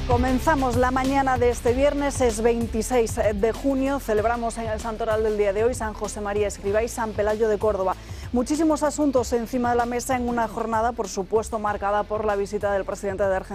Comenzamos la mañana de este viernes, es 26 de junio, celebramos en el santoral del día de hoy San José María Escrivá y San Pelayo de Córdoba. Muchísimos asuntos encima de la mesa en una jornada, por supuesto, marcada por la visita del presidente de Argentina